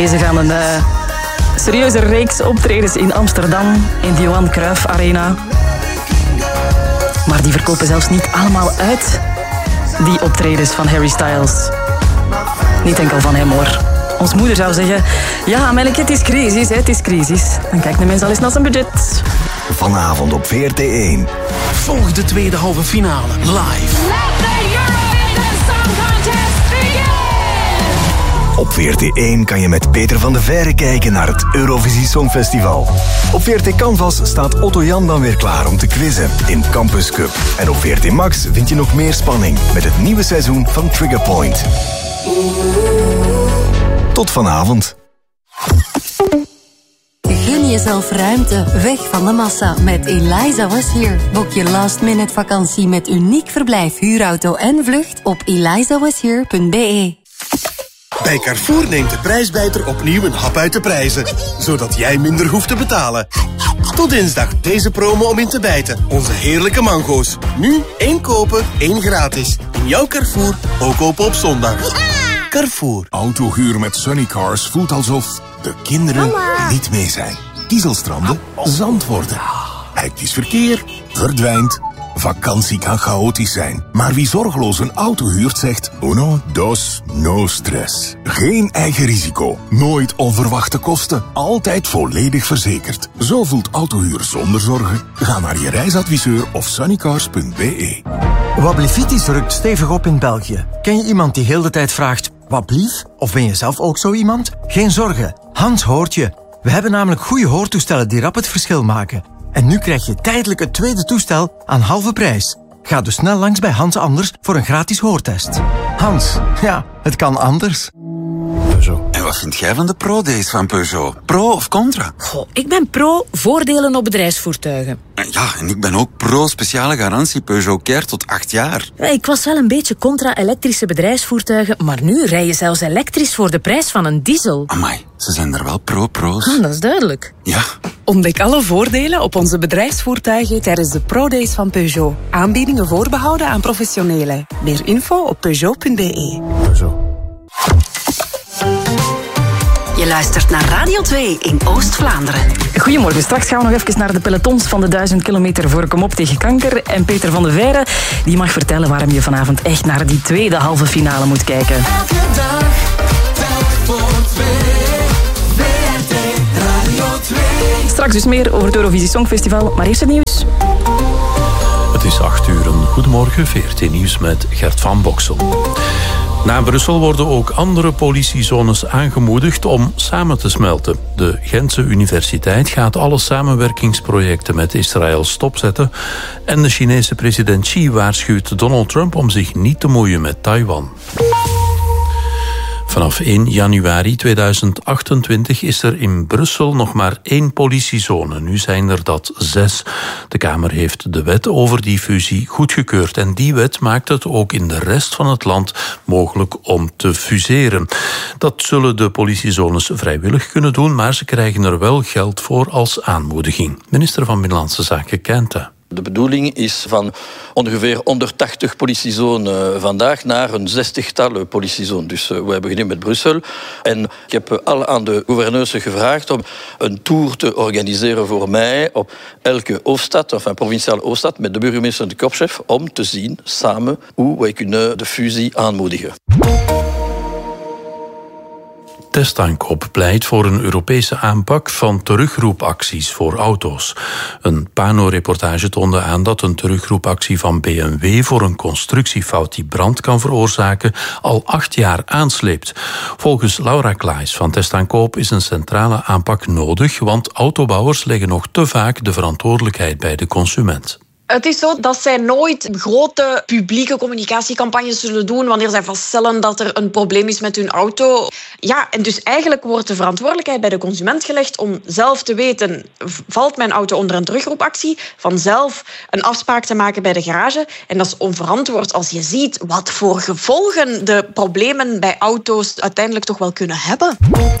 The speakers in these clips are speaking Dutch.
Ze gaan een serieuze reeks optredens in Amsterdam, in de Johan Cruijff Arena. Maar die verkopen zelfs niet allemaal uit, die optredens van Harry Styles. Niet enkel van hem, hoor. Ons moeder zou zeggen, ja, Melke, het is crisis, hè, het is crisis. Dan kijkt de mens al eens naar zijn budget. Vanavond op VRT1. Volg de tweede halve finale live. Let the Eurovision Song Contest begin! Op VRT1 kan je met Peter van de Veire kijken naar het Eurovisie Songfestival. Op VRT Canvas staat Otto Jan dan weer klaar om te quizzen in Campus Cup. En op VRT Max vind je nog meer spanning met het nieuwe seizoen van Trigger Point. Tot vanavond. Gun jezelf ruimte, weg van de massa met Eliza Was Here. Boek je last-minute vakantie met uniek verblijf, huurauto en vlucht op elizawashere.be. Bij Carrefour neemt de prijsbijter opnieuw een hap uit de prijzen, zodat jij minder hoeft te betalen. Tot dinsdag deze promo om in te bijten. Onze heerlijke mango's. Nu 1 kopen, 1 gratis. In jouw Carrefour, ook open op zondag. Carrefour. Autohuur met Sunnycars voelt alsof de kinderen niet mee zijn. Kiezelstranden, zand worden. Hectisch verkeer, verdwijnt. Vakantie kan chaotisch zijn. Maar wie zorgeloos een auto huurt zegt... Uno, dos, no stress. Geen eigen risico. Nooit onverwachte kosten. Altijd volledig verzekerd. Zo voelt autohuur zonder zorgen. Ga naar je reisadviseur of sunnycars.be. Wablifitis rukt stevig op in België. Ken je iemand die heel de tijd vraagt... Wat blief? Of ben je zelf ook zo iemand? Geen zorgen, Hans hoort je. We hebben namelijk goede hoortoestellen die rap het verschil maken. En nu krijg je tijdelijk het tweede toestel aan halve prijs. Ga dus snel langs bij Hans Anders voor een gratis hoortest. Hans, ja, het kan anders. Peugeot. En wat vind jij van de Pro-Days van Peugeot? Pro of contra? Goh, ik ben pro voordelen op bedrijfsvoertuigen. Ja, en ik ben ook pro speciale garantie Peugeot Care tot 8 jaar. Ja, ik was wel een beetje contra elektrische bedrijfsvoertuigen, maar nu rij je zelfs elektrisch voor de prijs van een diesel. Amai, ze zijn er wel pro's. Dat is duidelijk. Ja. Ontdek alle voordelen op onze bedrijfsvoertuigen tijdens de Pro-Days van Peugeot. Aanbiedingen voorbehouden aan professionelen. Meer info op Peugeot.be. Peugeot. Je luistert naar Radio 2 in Oost-Vlaanderen. Goedemorgen, straks gaan we nog even naar de pelotons van de 1000 kilometer voor Kom op tegen kanker. En Peter van de Veire die mag vertellen waarom je vanavond echt naar die tweede halve finale moet kijken. Elke dag, telk voor 2. VRT Radio 2. Straks dus meer over het Eurovisie Songfestival, maar eerst het nieuws. Het is 8 uur. Goedemorgen, VRT Nieuws met Gert van Boksel. Na Brussel worden ook andere politiezones aangemoedigd om samen te smelten. De Gentse Universiteit gaat alle samenwerkingsprojecten met Israël stopzetten. En de Chinese president Xi waarschuwt Donald Trump om zich niet te moeien met Taiwan. Vanaf 1 januari 2028 is er in Brussel nog maar 1 politiezone. Nu zijn er dat 6. De Kamer heeft de wet over die fusie goedgekeurd. En die wet maakt het ook in de rest van het land mogelijk om te fuseren. Dat zullen de politiezones vrijwillig kunnen doen, maar ze krijgen er wel geld voor als aanmoediging. Minister van Binnenlandse Zaken Kente. De bedoeling is van ongeveer 180 politiezonen vandaag naar een 60-tal politiezonen. Dus wij beginnen met Brussel. En ik heb al aan de gouverneurs gevraagd om een tour te organiseren voor mij op elke hoofdstad, enfin provinciale hoofdstad, met de burgemeester en de korpschef, om te zien samen hoe wij kunnen de fusie aanmoedigen. Testaankoop pleit voor een Europese aanpak van terugroepacties voor auto's. Een Pano-reportage toonde aan dat een terugroepactie van BMW voor een constructiefout die brand kan veroorzaken al 8 jaar aansleept. Volgens Laura Klaes van Testaankoop is een centrale aanpak nodig, want autobouwers leggen nog te vaak de verantwoordelijkheid bij de consument. Het is zo dat zij nooit grote publieke communicatiecampagnes zullen doen wanneer zij vaststellen dat er een probleem is met hun auto. Ja, en dus eigenlijk wordt de verantwoordelijkheid bij de consument gelegd om zelf te weten, valt mijn auto onder een terugroepactie, vanzelf een afspraak te maken bij de garage. En dat is onverantwoord als je ziet wat voor gevolgen de problemen bij auto's uiteindelijk toch wel kunnen hebben.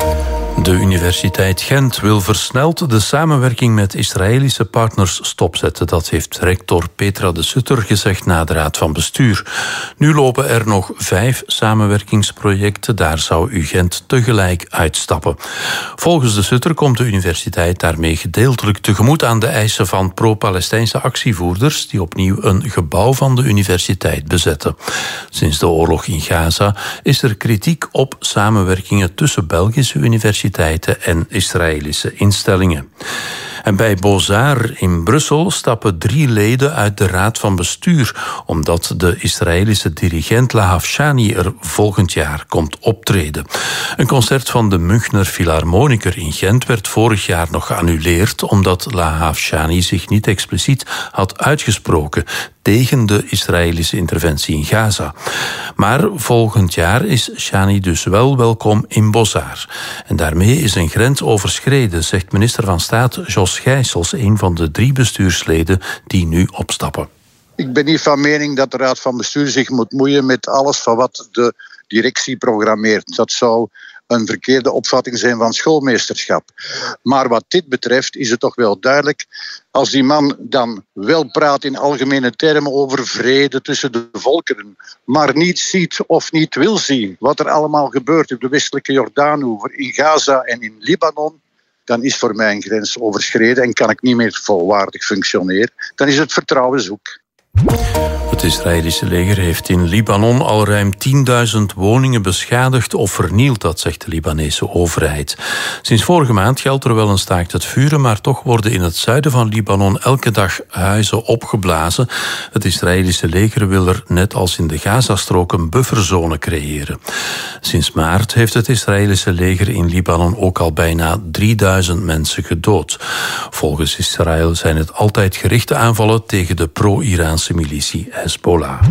De Universiteit Gent wil versneld de samenwerking met Israëlische partners stopzetten. Dat heeft rector Petra de Sutter gezegd na de Raad van Bestuur. Nu lopen er nog 5 samenwerkingsprojecten. Daar zou UGent tegelijk uitstappen. Volgens de Sutter komt de universiteit daarmee gedeeltelijk tegemoet aan de eisen van pro-Palestijnse actievoerders die opnieuw een gebouw van de universiteit bezetten. Sinds de oorlog in Gaza is er kritiek op samenwerkingen tussen Belgische universiteiten en Israëlische instellingen. En bij Beaux-Arts in Brussel stappen 3 leden uit de Raad van Bestuur, omdat de Israëlische dirigent Lahav Shani er volgend jaar komt optreden. Een concert van de Münchner Philharmoniker in Gent werd vorig jaar nog geannuleerd, omdat Lahav Shani zich niet expliciet had uitgesproken tegen de Israëlische interventie in Gaza. Maar volgend jaar is Shani dus wel welkom in Beaux-Arts. En daarmee is een grens overschreden, zegt minister van Staat Jos Gijsels, een van de 3 bestuursleden die nu opstappen. Ik ben niet van mening dat de Raad van Bestuur zich moet moeien met alles van wat de directie programmeert. Dat zou een verkeerde opvatting zijn van schoolmeesterschap. Maar wat dit betreft is het toch wel duidelijk, als die man dan wel praat in algemene termen over vrede tussen de volkeren, maar niet ziet of niet wil zien wat er allemaal gebeurt op de westelijke Jordaanoever, in Gaza en in Libanon, dan is voor mij een grens overschreden en kan ik niet meer volwaardig functioneren. Dan is het vertrouwen zoek. Het Israëlische leger heeft in Libanon al ruim 10.000 woningen beschadigd of vernield, dat zegt de Libanese overheid. Sinds vorige maand geldt er wel een staakt het vuren, maar toch worden in het zuiden van Libanon elke dag huizen opgeblazen. Het Israëlische leger wil er, net als in de Gazastrook, een bufferzone creëren. Sinds maart heeft het Israëlische leger in Libanon ook al bijna 3000 mensen gedood. Volgens Israël zijn het altijd gerichte aanvallen tegen de pro-Iraanse militie Hezbollah.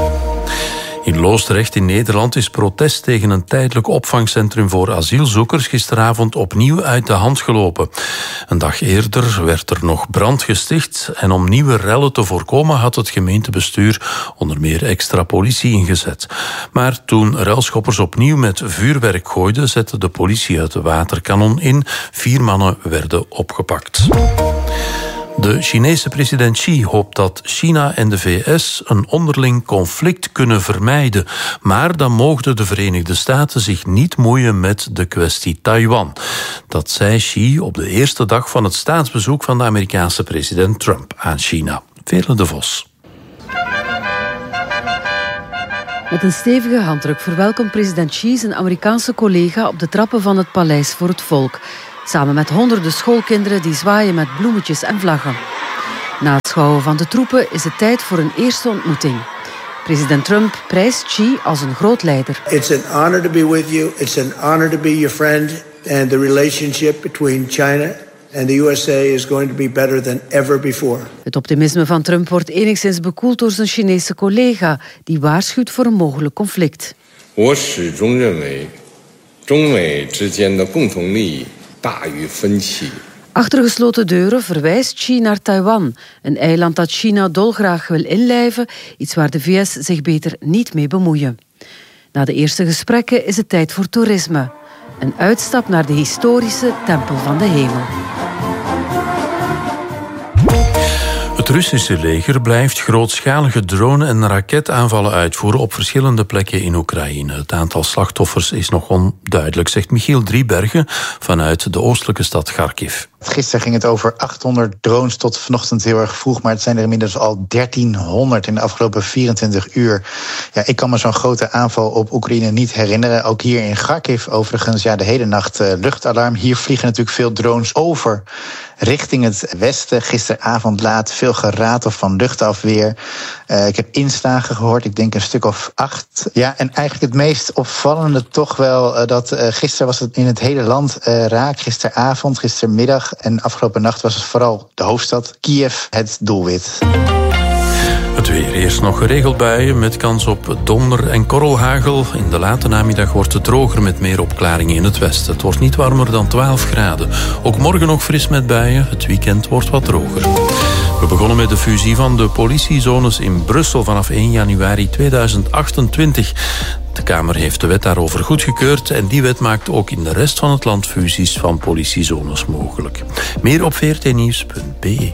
In Loosdrecht in Nederland is protest tegen een tijdelijk opvangcentrum voor asielzoekers gisteravond opnieuw uit de hand gelopen. Een dag eerder werd er nog brand gesticht en om nieuwe rellen te voorkomen had het gemeentebestuur onder meer extra politie ingezet. Maar toen relschoppers opnieuw met vuurwerk gooiden, zette de politie het waterkanon in. 4 mannen werden opgepakt. De Chinese president Xi hoopt dat China en de VS een onderling conflict kunnen vermijden. Maar dan mogen de Verenigde Staten zich niet moeien met de kwestie Taiwan. Dat zei Xi op de eerste dag van het staatsbezoek van de Amerikaanse president Trump aan China. Veerle de Vos. Met een stevige handdruk verwelkomt president Xi zijn Amerikaanse collega op de trappen van het Paleis voor het Volk. Samen met honderden schoolkinderen die zwaaien met bloemetjes en vlaggen. Na het schouwen van de troepen is het tijd voor een eerste ontmoeting. President Trump prijst Xi als een groot leider. It's an honor to be with you. It's an honor to be your friend. And the relationship between China and the USA is going to be better than ever before. Het optimisme van Trump wordt enigszins bekoeld door zijn Chinese collega, die waarschuwt voor een mogelijk conflict. 我始终认为中美之间的共同利益 Achter gesloten deuren verwijst Xi naar Taiwan, een eiland dat China dolgraag wil inlijven, iets waar de VS zich beter niet mee bemoeien. Na de eerste gesprekken is het tijd voor toerisme. Een uitstap naar de historische Tempel van de Hemel. Het Russische leger blijft grootschalige drone- en raketaanvallen uitvoeren op verschillende plekken in Oekraïne. Het aantal slachtoffers is nog onduidelijk, zegt Michiel Driebergen vanuit de oostelijke stad Kharkiv. Gisteren ging het over 800 drones tot vanochtend heel erg vroeg, maar het zijn er inmiddels al 1300 in de afgelopen 24 uur. Ja, ik kan me zo'n grote aanval op Oekraïne niet herinneren. Ook hier in Kharkiv overigens, ja, de hele nacht luchtalarm. Hier vliegen natuurlijk veel drones over richting het westen. Gisteravond laat veel geratel van luchtafweer. Ik heb inslagen gehoord, ik denk een stuk of 8. Ja, en eigenlijk het meest opvallende toch wel dat gisteren was het in het hele land raak. Gisteravond, gistermiddag en afgelopen nacht was het vooral de hoofdstad Kiev het doelwit. Het weer eerst nog geregeld buien met kans op donder en korrelhagel. In de late namiddag wordt het droger met meer opklaringen in het westen. Het wordt niet warmer dan 12 graden. Ook morgen nog fris met buien. Het weekend wordt wat droger. We We begonnen met de fusie van de politiezones in Brussel vanaf 1 januari 2028. De Kamer heeft de wet daarover goedgekeurd en die wet maakt ook in de rest van het land fusies van politiezones mogelijk. Meer op vrtnieuws.be.